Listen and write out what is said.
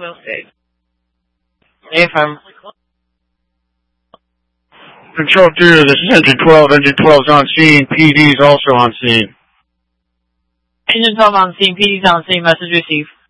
Will State. AFM. Control 2, this is Engine 12. Engine 12's on scene. PD's also on scene. Engine 12 on scene. PD's on scene. Message received.